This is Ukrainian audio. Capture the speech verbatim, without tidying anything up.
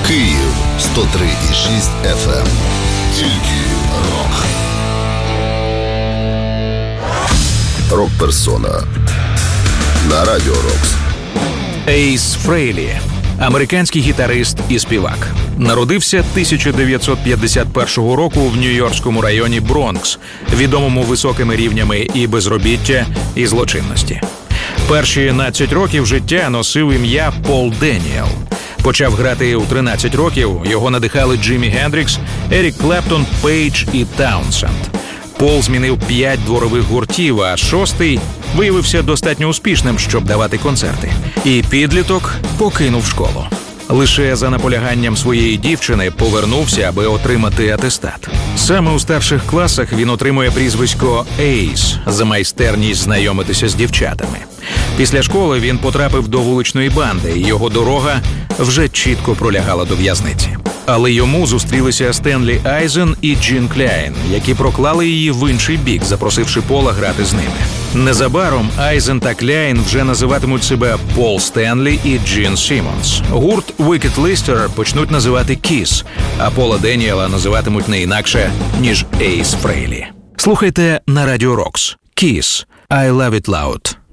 Київ сто три і шість еф ем. Тільки рок. Рок-персона на Радіо Рокс. Ейс Фрейлі – американський гітарист і співак. Народився тисяча дев'ятсот п'ятдесят першого року в нью-йоркському районі Бронкс, відомому високими рівнями і безробіття, і злочинності. Перші надцять років життя носив ім'я Пол Деніел. Почав грати у тринадцять років, його надихали Джиммі Гендрікс, Ерік Клептон, Пейдж і Таунсенд. Пол змінив п'ять дворових гуртів, а шостий виявився достатньо успішним, щоб давати концерти. І підліток покинув школу. Лише за наполяганням своєї дівчини повернувся, аби отримати атестат. Саме у старших класах він отримує прізвисько «Ейс» за майстерність знайомитися з дівчатами. Після школи він потрапив до вуличної банди, і його дорога вже чітко пролягала до в'язниці. Але йому зустрілися Стенлі Айзен і Джин Кляйн, які проклали її в інший бік, запросивши Пола грати з ними. Незабаром Айзен та Кляйн вже називатимуть себе Пол Стенлі і Джин Сіммонс. Гурт Wicked Lister почнуть називати Kiss, а Пола Деніела називатимуть не інакше, ніж Ейс Фрейлі. Слухайте на Радіо Рокс. Kiss. I Love It Loud.